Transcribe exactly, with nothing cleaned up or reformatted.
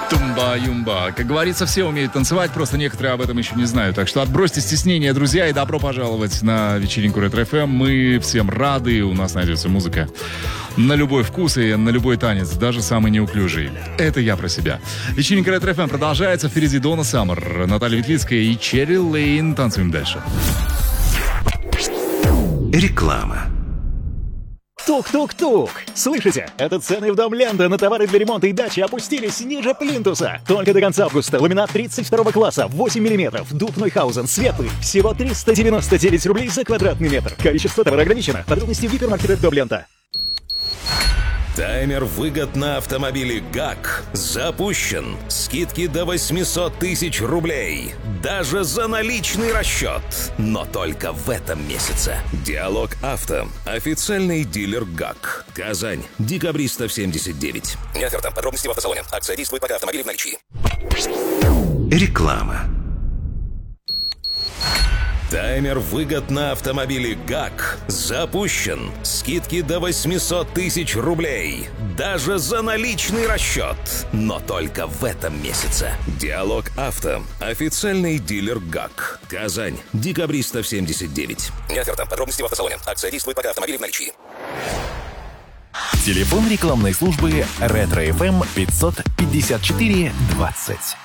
Тумба-юмба. Как говорится, все умеют танцевать, просто некоторые об этом еще не знают. Так что отбросьте стеснение, друзья, и добро пожаловать на вечеринку Ретро-эф эм. Мы всем рады, у нас найдется музыка на любой вкус и на любой танец, даже самый неуклюжий. Это я про себя. Вечеринка Ретро-эф эм продолжается. Впереди Дона Саммер, Наталья Ветлицкая и Черри Лейн. Танцуем дальше. Реклама. Тук-тук-тук! Слышите? Это цены в дом Лента на товары для ремонта и дачи опустились ниже плинтуса. Только до конца августа ламинат тридцать второго класса, восемь миллиметров, дуб Нойхаузен, светлый. Всего триста девяносто девять рублей за квадратный метр. Количество товара ограничено. Подробности в гипермаркетах дом Лента. Таймер выгод на автомобили ГАК запущен. Скидки до восемьсот тысяч рублей. Даже за наличный расчет. Но только в этом месяце. Диалог Авто. Официальный дилер ГАК. Казань. Декабристов семьдесят девять. Не оферта. Подробности в автосалоне. Акция действует, пока автомобили в наличии. Реклама. Таймер выгод на автомобили ГАК запущен. Скидки до восемьсот тысяч рублей. Даже за наличный расчет. Но только в этом месяце. Диалог Авто. Официальный дилер ГАК. Казань. Декабристов семьдесят девять. Не оферта. Подробности в автосалоне. Акция действует, пока автомобили в наличии. Телефон рекламной службы Ретро-эф эм пятьсот пятьдесят четыре двадцать.